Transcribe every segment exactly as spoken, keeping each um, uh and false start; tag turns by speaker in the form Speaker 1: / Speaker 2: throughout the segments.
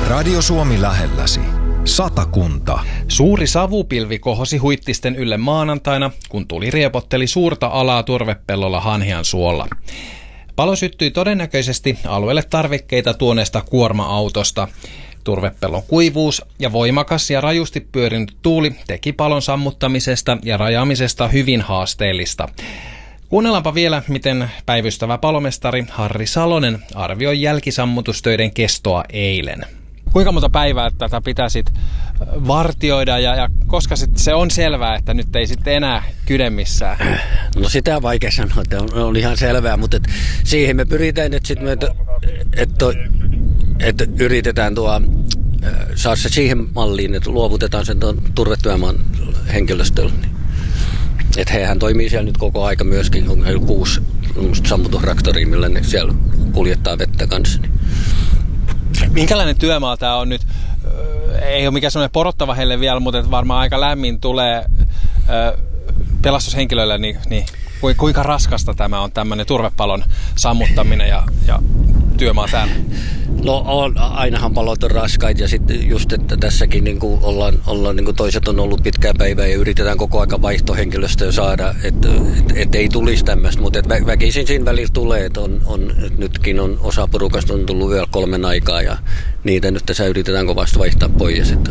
Speaker 1: Radio Suomi lähelläsi. Satakunta.
Speaker 2: Suuri savupilvi kohosi Huittisten ylle maanantaina, kun tuli riepotteli suurta alaa turvepellolla Hanhian suolla. Palo syttyi todennäköisesti alueelle tarvikkeita tuoneesta kuorma-autosta. Turvepellon kuivuus ja voimakas ja rajusti pyörinyt tuuli teki palon sammuttamisesta ja rajaamisesta hyvin haasteellista. Kuunnellaanpa vielä, miten päivystävä palomestari Harri Salonen arvioi jälkisammutustöiden kestoa eilen. Kuinka monta päivää tätä pitäisi vartioida ja, ja koska sit se on selvää, että nyt ei sitten enää kyde missään?
Speaker 3: No sitä on vaikea sanoa, että on, on ihan selvää, mutta et siihen me pyritään, että, sit me, että, että, että yritetään tuo, saada se siihen malliin, että luovutetaan sen tuon turvetyömaan henkilöstölle. Että hehän toimii siellä nyt koko aika myöskin, on heillä kuusi sammutusraktoria, millä ne siellä kuljettaa vettä kanssa.
Speaker 2: Minkälainen työmaa tämä on nyt? Ei ole mikään semmoinen porottava heille vielä, mutta varmaan aika lämmin tulee pelastushenkilöille, niin, niin kuinka raskasta tämä on tämmöinen turvepalon sammuttaminen ja, ja työmaa täällä?
Speaker 3: No on, ainahan palot on raskaita ja sitten just, että tässäkin niin kuin ollaan, ollaan niin kuin toiset on ollut pitkään päivää ja yritetään koko aika vaihtohenkilöstöä saada, että et, et ei tulisi tämmöistä, mutta et vä, väkisin siinä välillä tulee, että on, on, et nytkin on osa porukasta on tullut vielä kolmen aikaa ja niitä nyt tässä yritetään kovasti vaihtaa pois. Että.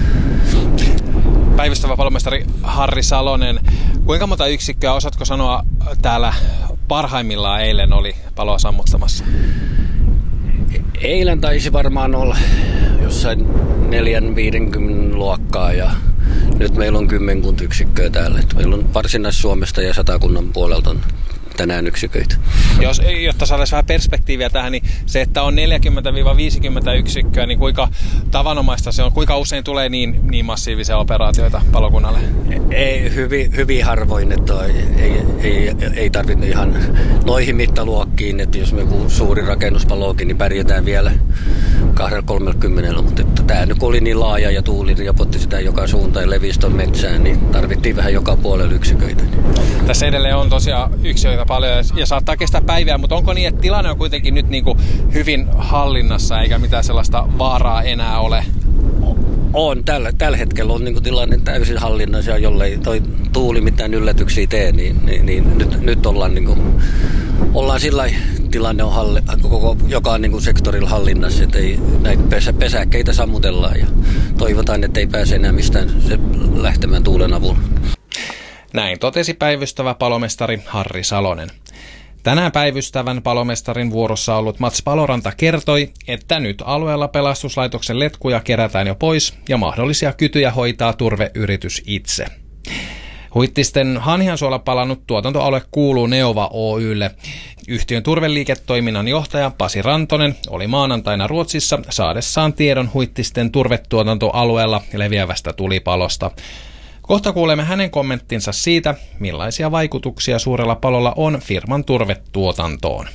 Speaker 2: Päivystävä palomestari Harri Salonen, kuinka monta yksikköä, osaatko sanoa, täällä parhaimmillaan eilen oli paloa sammuttamassa?
Speaker 3: Eilen taisi varmaan olla jossain neljän viidenkymmenen luokkaa ja nyt meillä on kymmenkunta yksikköä täällä. Meillä on Varsinais-Suomesta ja Satakunnan puolelta on tänään yksiköitä.
Speaker 2: Jos, jotta saataisiin vähän perspektiiviä tähän, niin se, että on neljäkymmentä viisikymmentä yksikköä, niin kuinka tavanomaista se on? Kuinka usein tulee niin, niin massiivisia operaatioita palokunnalle?
Speaker 3: Ei, hyvin, hyvin harvoin, että ei, ei, ei, ei tarvitse ihan noihin mittaluokkiin, että jos me joku suuri rakennuspalokin, niin pärjätään vielä kahdella kolmekymmentä, mutta että tämä nyt oli niin laaja ja tuuli riepotti sitä joka suuntaan ja levisi tuon metsään, niin tarvittiin vähän joka puolella yksiköitä.
Speaker 2: Tässä edelleen on tosiaan yksiköitä paljon ja saattaa kestää päiviä, mutta onko niin, että tilanne on kuitenkin nyt niin kuin hyvin hallinnassa eikä mitään sellaista vaaraa enää ole?
Speaker 3: On. Tällä, tällä hetkellä on niin kuin tilanne täysin hallinnassa ja jollei toi tuuli mitään yllätyksiä tee, niin, niin, niin nyt, nyt ollaan, niin kuin, ollaan sillä tilanne on halli, koko, joka niin kuin sektorilla hallinnassa, että ei, näitä pesä, pesäkkeitä sammutellaan ja toivotaan, että ei pääse enää mistään se lähtemään tuulen avulla.
Speaker 2: Näin totesi päivystävä palomestari Harri Salonen. Tänään päivystävän palomestarin vuorossa ollut Mats Paloranta kertoi, että nyt alueella pelastuslaitoksen letkuja kerätään jo pois ja mahdollisia kytyjä hoitaa turveyritys itse. Huittisten Hanhiansuolla palannut tuotantoalue kuuluu Neova Oy:lle. Yhtiön turveliiketoiminnan johtaja Pasi Rantonen oli maanantaina Ruotsissa saadessaan tiedon Huittisten turvetuotantoalueella leviävästä tulipalosta. Kohta kuulemme hänen kommenttinsa siitä, millaisia vaikutuksia suurella palolla on firman turvetuotantoon.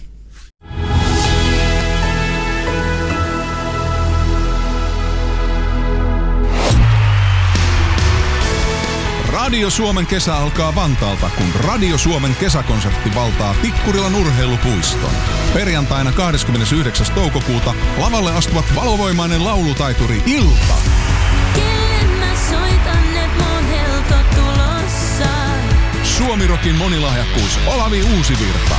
Speaker 4: Radio Suomen kesä alkaa Vantaalta, kun Radio Suomen kesäkonsertti valtaa Tikkurilan urheilupuiston. Perjantaina kahdeskymmenesyhdeksäs toukokuuta lavalle astuvat valovoimainen laulutaituri Ilta. Suomirokin monilahjakkuus Olavi Uusivirta.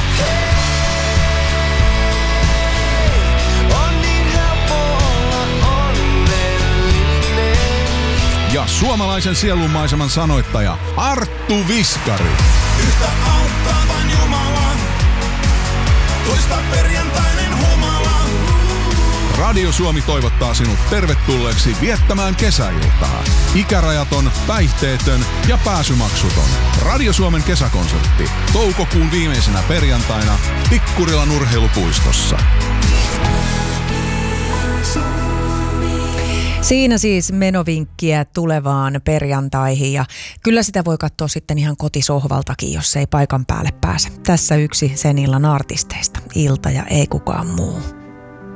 Speaker 4: Ja suomalaisen sielunmaiseman sanoittaja Arttu Viskari.
Speaker 5: Yhtä auttavan Jumala, toista perjantainen humala.
Speaker 4: Radio Suomi toivottaa sinut tervetulleeksi viettämään kesäiltaa. Ikärajaton, päihteetön ja pääsymaksuton. Radio Suomen kesäkonsertti toukokuun viimeisenä perjantaina Tikkurilan urheilupuistossa.
Speaker 6: Siinä siis menovinkkiä tulevaan perjantaihin ja kyllä sitä voi katsoa sitten ihan kotisohvaltakin, jos ei paikan päälle pääse. Tässä yksi sen illan artisteista, Ilta ja ei kukaan muu.